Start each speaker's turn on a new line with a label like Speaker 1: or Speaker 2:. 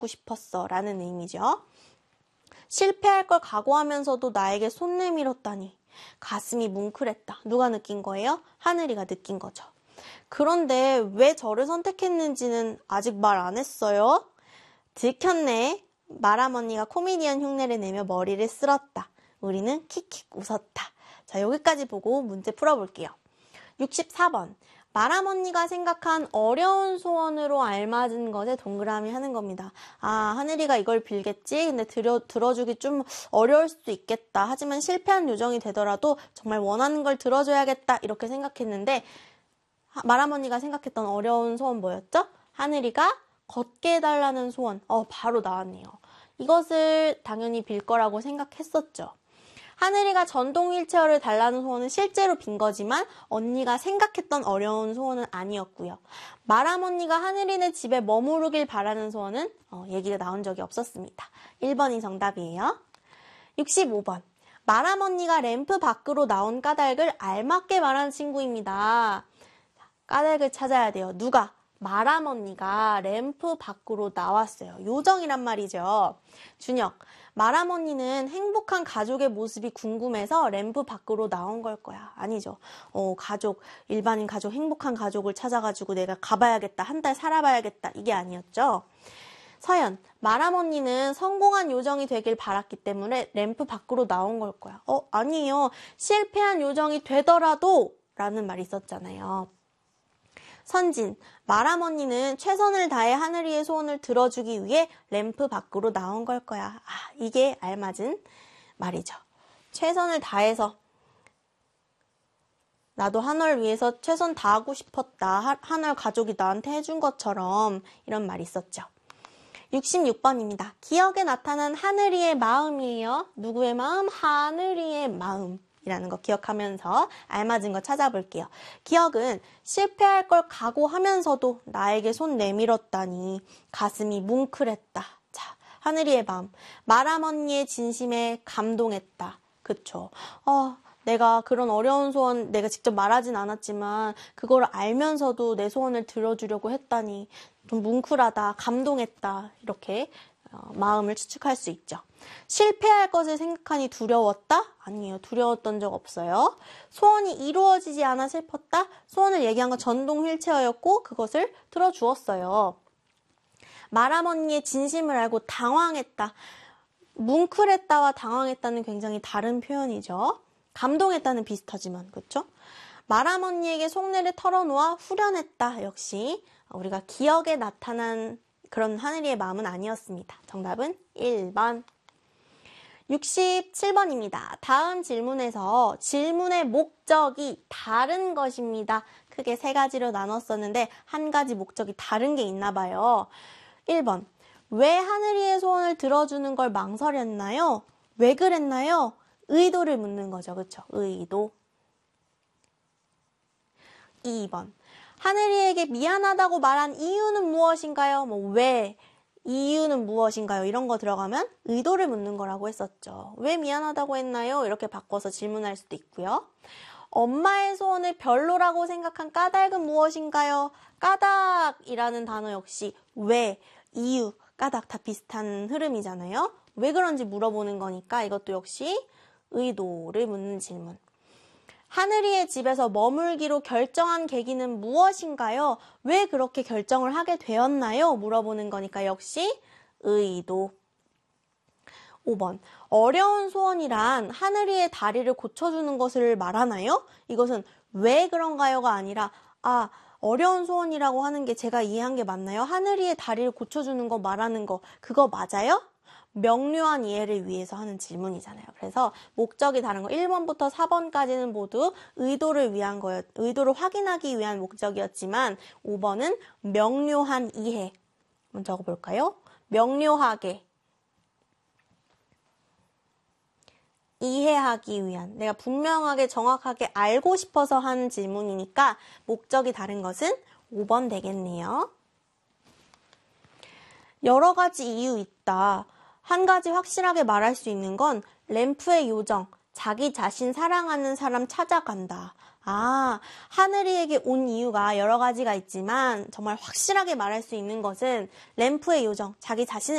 Speaker 1: 갖고 싶었어 라는 의미죠. 실패할 걸 각오하면서도 나에게 손 내밀었다니 가슴이 뭉클했다. 누가 느낀 거예요? 하늘이가 느낀 거죠. 그런데 왜 저를 선택했는지는 아직 말 안 했어요. 들켰네. 마람 언니가 코미디언 흉내를 내며 머리를 쓸었다. 우리는 킥킥 웃었다. 자, 여기까지 보고 문제 풀어볼게요. 64번. 마람 언니가 생각한 어려운 소원으로 알맞은 것에 동그라미 하는 겁니다. 아, 하늘이가 이걸 빌겠지? 근데 들어주기 좀 어려울 수도 있겠다. 하지만 실패한 요정이 되더라도 정말 원하는 걸 들어줘야겠다. 이렇게 생각했는데 마람 언니가 생각했던 어려운 소원 뭐였죠? 하늘이가 걷게 해달라는 소원. 바로 나왔네요. 이것을 당연히 빌 거라고 생각했었죠. 하늘이가 전동 휠체어를 달라는 소원은 실제로 빈 거지만 언니가 생각했던 어려운 소원은 아니었고요. 마람 언니가 하늘이네 집에 머무르길 바라는 소원은 얘기가 나온 적이 없었습니다. 1번이 정답이에요. 65번. 마람 언니가 램프 밖으로 나온 까닭을 알맞게 말하는 친구입니다. 까닭을 찾아야 돼요. 누가? 마람 언니가 램프 밖으로 나왔어요. 요정이란 말이죠. 준혁, 마람 언니는 행복한 가족의 모습이 궁금해서 램프 밖으로 나온 걸 거야. 아니죠. 가족, 일반인 가족, 행복한 가족을 찾아가지고 내가 가봐야겠다. 한 달 살아봐야겠다. 이게 아니었죠. 서연, 마람 언니는 성공한 요정이 되길 바랐기 때문에 램프 밖으로 나온 걸 거야. 아니에요. 실패한 요정이 되더라도 라는 말이 있었잖아요. 선진, 마람 언니는 최선을 다해 하늘이의 소원을 들어주기 위해 램프 밖으로 나온 걸 거야. 이게 알맞은 말이죠. 최선을 다해서 나도 한월 위해서 최선 다하고 싶었다. 한월 가족이 나한테 해준 것처럼 이런 말이 있었죠. 66번입니다. 기억에 나타난 하늘이의 마음이에요. 누구의 마음? 하늘이의 마음. 이라는 거 기억하면서 알맞은 거 찾아볼게요. 기억은 실패할 걸 각오하면서도 나에게 손 내밀었다니 가슴이 뭉클했다. 자, 하늘이의 마음. 마람 언니의 진심에 감동했다. 그쵸? 내가 그런 어려운 소원 내가 직접 말하진 않았지만 그걸 알면서도 내 소원을 들어주려고 했다니 좀 뭉클하다. 감동했다. 이렇게 마음을 추측할 수 있죠. 실패할 것을 생각하니 두려웠다? 아니에요. 두려웠던 적 없어요. 소원이 이루어지지 않아 슬펐다? 소원을 얘기한 건 전동 휠체어였고 그것을 들어주었어요. 마람 언니의 진심을 알고 당황했다. 뭉클했다와 당황했다는 굉장히 다른 표현이죠. 감동했다는 비슷하지만 그렇죠? 마람 언니에게 속내를 털어놓아 후련했다. 역시 우리가 기억에 나타난 그런 하늘이의 마음은 아니었습니다. 정답은 1번. 67번입니다. 다음 질문에서 질문의 목적이 다른 것입니다. 크게 세 가지로 나눴었는데 한 가지 목적이 다른 게 있나 봐요. 1번. 왜 하늘이의 소원을 들어주는 걸 망설였나요? 왜 그랬나요? 의도를 묻는 거죠. 그렇죠? 의도. 2번. 하늘이에게 미안하다고 말한 이유는 무엇인가요? 왜? 이유는 무엇인가요? 이런 거 들어가면 의도를 묻는 거라고 했었죠. 왜 미안하다고 했나요? 이렇게 바꿔서 질문할 수도 있고요. 엄마의 소원을 별로라고 생각한 까닭은 무엇인가요? 까닭이라는 단어 역시 왜, 이유, 까닭 다 비슷한 흐름이잖아요. 왜 그런지 물어보는 거니까 이것도 역시 의도를 묻는 질문. 하늘이의 집에서 머물기로 결정한 계기는 무엇인가요? 왜 그렇게 결정을 하게 되었나요? 물어보는 거니까 역시 의도. 5번. 어려운 소원이란 하늘이의 다리를 고쳐주는 것을 말하나요? 이것은 왜 그런가요가 아니라 어려운 소원이라고 하는 게 제가 이해한 게 맞나요? 하늘이의 다리를 고쳐주는 거 말하는 거 그거 맞아요? 명료한 이해를 위해서 하는 질문이잖아요. 그래서 목적이 다른 거 1번부터 4번까지는 모두 의도를 확인하기 위한 목적이었지만 5번은 명료한 이해. 한번 적어볼까요? 명료하게 이해하기 위한, 내가 분명하게 정확하게 알고 싶어서 하는 질문이니까 목적이 다른 것은 5번 되겠네요. 여러 가지 이유 있다. 한 가지 확실하게 말할 수 있는 건 램프의 요정, 자기 자신 사랑하는 사람 찾아간다. 하늘이에게 온 이유가 여러 가지가 있지만 정말 확실하게 말할 수 있는 것은 램프의 요정, 자기 자신을